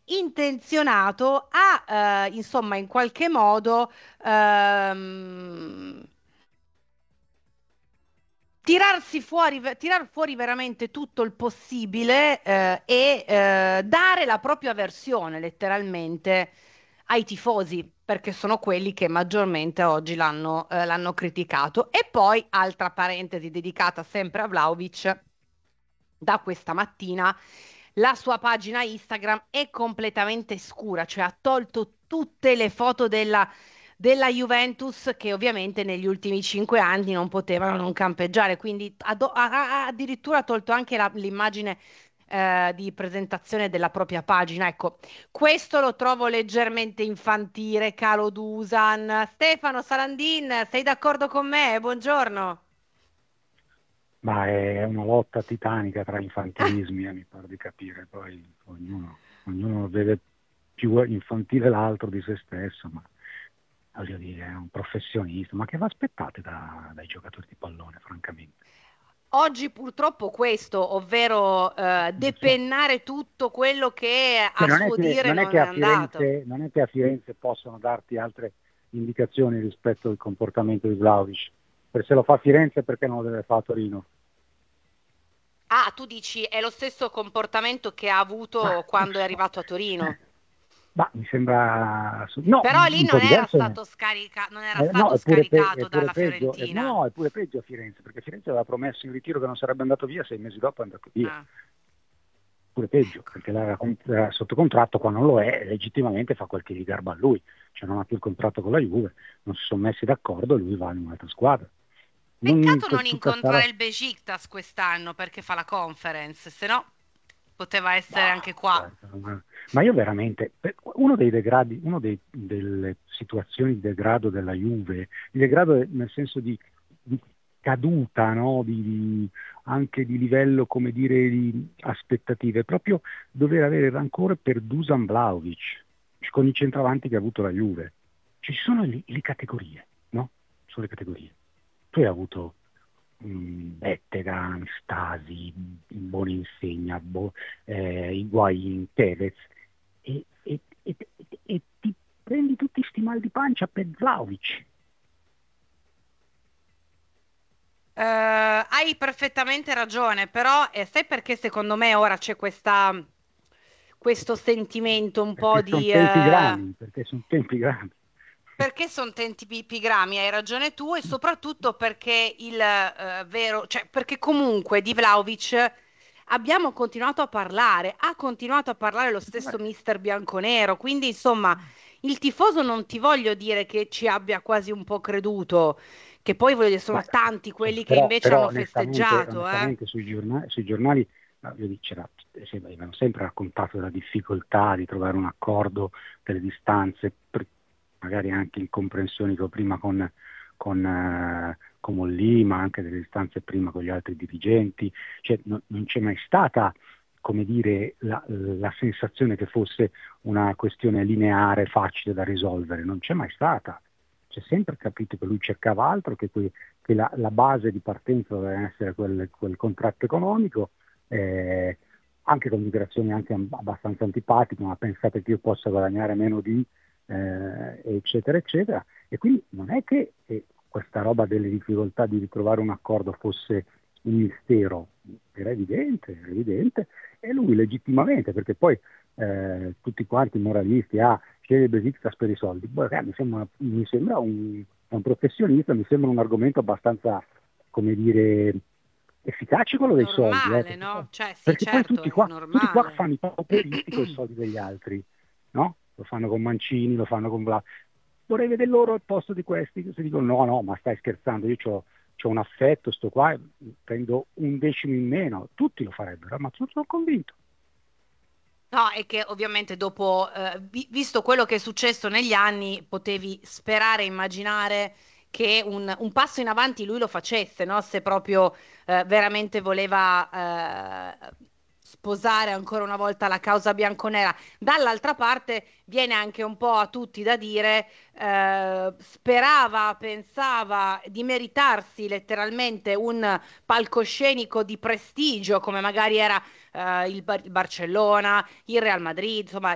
intenzionato a, insomma, in qualche modo ehm, tirar fuori veramente tutto il possibile e dare la propria versione letteralmente ai tifosi, perché sono quelli che maggiormente oggi l'hanno criticato. E poi, altra parentesi dedicata sempre a Vlahovic, da questa mattina la sua pagina Instagram è completamente scura, cioè ha tolto tutte le foto della Juventus che ovviamente negli ultimi 5 anni non potevano non campeggiare, quindi ha addirittura tolto anche l'immagine di presentazione della propria pagina. Ecco, questo lo trovo leggermente infantile, caro Dusan. Stefano Salandin, sei d'accordo con me? Buongiorno. Ma è una lotta titanica tra infantilismi, mi pare di capire, poi ognuno vede più infantile l'altro di se stesso, ma voglio dire, è un professionista, ma che vi aspettate dai giocatori di pallone, francamente? Oggi purtroppo questo, ovvero Non so. depennare tutto quello che Cioè, a suo dire non è non che è a andato. Firenze, non è che a Firenze possono darti altre indicazioni rispetto al comportamento di Vlahovic, se lo fa a Firenze perché non lo deve fare a Torino? Ah, tu dici è lo stesso comportamento che ha Ma avuto non quando è so. arrivato a Torino. Ma mi sembra, no, Però lì un po' non era diverso. stato non era No, stato scaricato è dalla pure peggio, Fiorentina. no, è pure peggio a Firenze, perché Firenze aveva promesso in ritiro che non sarebbe andato via, 6 mesi dopo è andato via. Ah, Pure peggio, ecco. perché era sotto contratto, qua non lo è, legittimamente fa quel che gli garba a lui, cioè non ha più il contratto con la Juve, non si sono messi d'accordo e lui va in un'altra squadra. Peccato non Tutta sta incontrare roba. il Besiktas quest'anno perché fa la conference, se no poteva essere Ma, anche qua. guarda, ma io veramente, uno dei degradi, delle situazioni di degrado della Juve, di degrado nel senso di caduta, no? Anche di livello, come dire, di aspettative, proprio dover avere rancore per Dusan Vlahovic, con i centravanti che ha avuto la Juve. Ci sono le categorie, no? Sono le categorie. Tu hai avuto Bettegan, Stasi, Boninsegna, Higuain, Tevez e ti prendi tutti sti mal di pancia per Vlahovic. Hai perfettamente ragione, però sai perché secondo me ora c'è questo sentimento un po' di... Perché sono tempi grandi. perché sono tempi pigrammi, hai ragione tu, e soprattutto perché il vero... cioè perché comunque di Vlahovic abbiamo continuato a parlare, ha continuato a parlare lo stesso mister Bianconero, quindi insomma il tifoso non ti voglio dire che ci abbia quasi un po' creduto, che poi voglio dire, Ma, sono tanti insomma, quelli che invece però hanno festeggiato, eh. onestamente sui giornali avevano sempre raccontato della difficoltà di trovare un accordo delle distanze, magari anche incomprensioni che ho prima con Mollì, ma anche delle distanze prima con gli altri dirigenti. Cioè, non c'è mai stata, come dire, la sensazione che fosse una questione lineare, facile da risolvere, non c'è mai stata. C'è sempre capito che lui cercava altro, che la base di partenza doveva essere quel contratto economico, eh, anche con dichiarazioni anche abbastanza antipatiche, ma pensate che io possa guadagnare meno di, eccetera, eccetera. E quindi non è che questa roba delle difficoltà di ritrovare un accordo fosse un mistero, era evidente, e lui legittimamente, perché poi tutti quanti moralisti, sceglie il Besiktas per i soldi. Boh, mi sembra un professionista, mi sembra un argomento abbastanza, come dire, efficace quello dei soldi, Normale, perché no? Cioè, sì, perché poi certo, è tutti qua normale. fanno i pauperisti con i soldi degli altri, no? Lo fanno con Mancini, lo fanno con Bla. Vorrei vedere loro al posto di questi che si dicono no, no, ma stai scherzando, io c'ho un affetto, sto qua, prendo un decimo in meno, tutti lo farebbero, ma sono convinto. No, è che ovviamente dopo, visto quello che è successo negli anni, potevi sperare, immaginare che un passo in avanti lui lo facesse, no? Se proprio veramente voleva sposare ancora una volta la causa bianconera. Dall'altra parte viene anche un po' a tutti da dire, sperava, pensava di meritarsi letteralmente un palcoscenico di prestigio, come magari era il Barcellona, il Real Madrid, insomma,